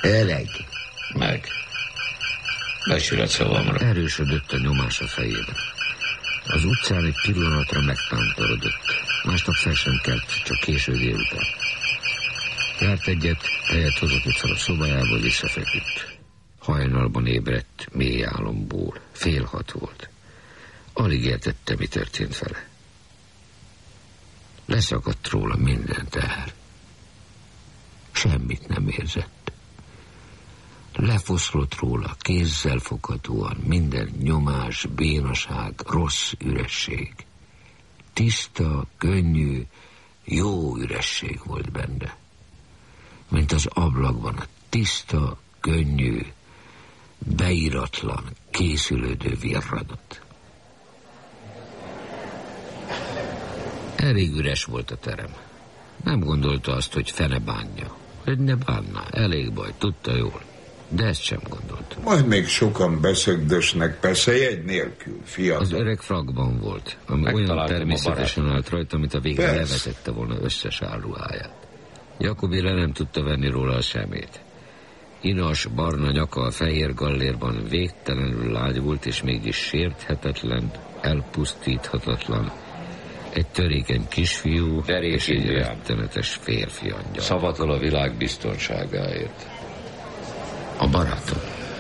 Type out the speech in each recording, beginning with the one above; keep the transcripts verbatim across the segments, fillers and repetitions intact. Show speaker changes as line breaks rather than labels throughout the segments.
Elég.
Meg. Becsület szavamra.
Erősödött a nyomás a fejében. Az utcán egy pillanatra megtántorodott. Másnap fel sem kelt, csak késő délután. Járt egyet, tejet hozott fel a szobájából, visszafeküdt. Hajnalban ébredt, mély álomból. Fél hat volt. Alig értette, mi történt vele. Leszakadt róla minden teher. Semmit nem érzett. Lefoszlott róla kézzel foghatóan minden nyomás, bénaság, rossz üresség. Tiszta, könnyű, jó üresség volt benne. Mint az ablakban a tiszta, könnyű, beíratlan, készülődő virradat. Elég üres volt a terem. Nem gondolta azt, hogy fene bánja. Hogy ne bánna, elég baj, tudta jól. De ezt sem gondolta.
Majd még sokan beszögdösnek, persze jegy nélkül, fiatal.
Az öreg frakban volt, ami olyan természetesen állt rajta, mint a végre levetette volna összes álruháját. Jakobi le nem tudta venni róla a semmit. Inas, barna nyaka a fehér gallérban végtelenül lágyult, és mégis sérthetetlen, elpusztíthatatlan. Egy törékeny kisfiú és egy rettenetes férfi angyal.
Szavatol a világ biztonságáért.
A barátom.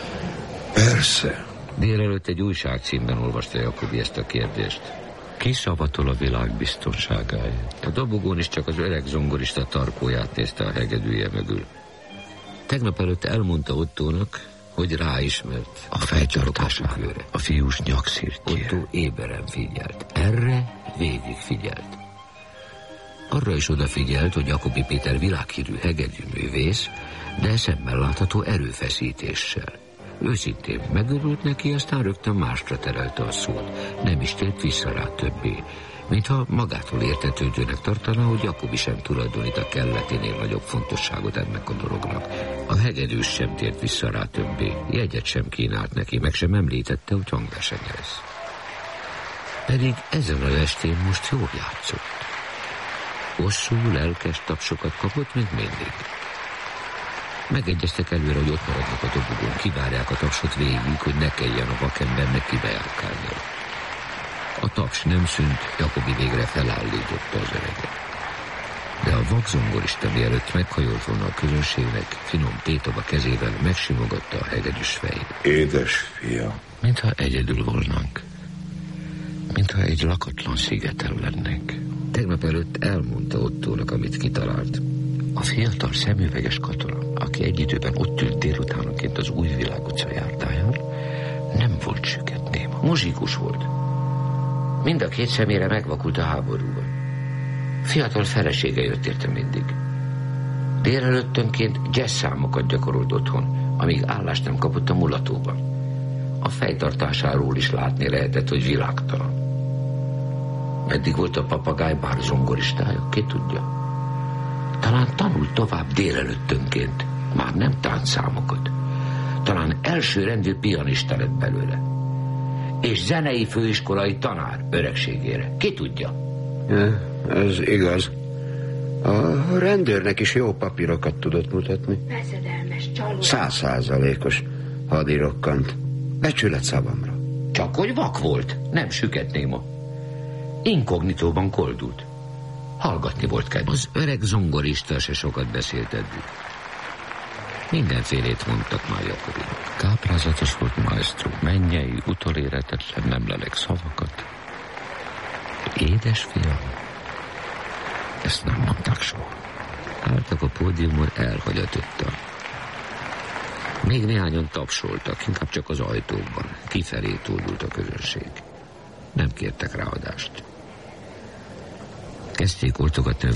Persze.
Délelőtt egy újságcímben olvasta Jakobi ezt a kérdést.
Ki szavatol a világ biztonságáért?
A dobogón is csak az öreg zongorista tarkóját nézte a hegedűje mögül. Tegnap előtt elmondta Ottónak, hogy ráismert
a fejtartására, a fiús nyakszirtjére.
Ottó éberen figyelt. Erre végig figyelt. Arra is odafigyelt, hogy Jakobi Péter világhírű hegedűművész, de szemmel látható erőfeszítéssel. Őszintén megörült neki, aztán rögtön másra terelte a szót. Nem is tért vissza rá többé. Mintha magától értetődőnek tartaná, hogy Jakobi sem tulajdonít a kelleténél nagyobb fontosságot ennek a dolognak. A hegedűs sem tért vissza rá többé. Jegyet sem kínált neki, meg sem említette, hogy hangversenyez. Pedig ezen az estén most jól játszott. Hosszú, lelkes tapsokat kapott, mint mindig. Megegyeztek előre, hogy ott maradnak a dobogón, kivárják a tapsot végig, hogy ne kelljen a vakembernek kibejárkálnia. A taps nem szűnt, Jakobi végre felállította az öreget. De a vakzongorista mielőtt meghajolt volna a közönségnek, finom tétoba kezével megsimogatta a hegedűs fejét.
Édes fia.
Mintha egyedül volnánk. Mintha egy lakatlan szigeten lennénk. Tegnap előtt elmondta Ottónak, amit kitalált. A fiatal szemüveges katona, aki egy időben ott ült délutánonként az Újvilág utca járdáján, nem volt süket néma. Muzsikus volt. Mind a két szemére megvakult a háborúban. Fiatal felesége jött érte mindig. Délelőttönként jazz számokat gyakorolt otthon, amíg állást nem kapott a mulatóban. A fejtartásáról is látni lehetett, hogy világtalan. Meddig volt a papagáj bár zongoristája, ki tudja. Talán tanult tovább délelőttönként, már nem táncszámokat. Talán elsőrendű pianista lett belőle. És zenei főiskolai tanár öregségére. Ki tudja?
Ja, ez igaz. A rendőrnek is jó papírokat tudott mutatni.
Veszedelmes, csaló.
Száz százalékos hadirokkant. Becsület szavamra.
Csak hogy vak volt, nem süket néma. Inkognitóban koldult. Hallgatni volt kedv. Az öreg zongorista se sokat beszélt eddig. Mindenfélét mondtak már Jakobinak.
Káprázatos volt maestro, mennyei, utoléretetlen, nem lelek szavakat.
Édes fiam, ezt nem mondták soha. Álltak a pódiumon elhagyatottan. Még néhányan tapsoltak, inkább csak az ajtókban. Kifelé tódult a közönség. Nem kértek ráadást. Kezdték oltogatni a